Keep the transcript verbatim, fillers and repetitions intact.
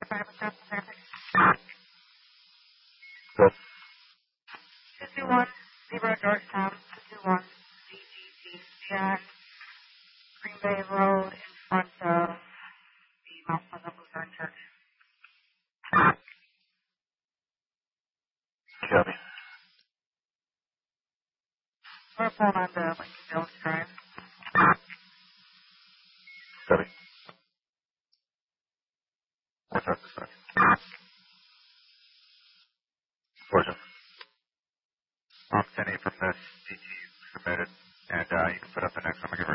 Good. two two one, zero Georgetown, two two one, D G T C I, Green Bay Road in front of the Mount Pleasant Lutheran Church. Copy. We're pulling on the Lincoln Village Drive. Copy. What's up this time? Fortune. Um, ten eight from this D T submitted, and uh, you can put up the next one. I'll give her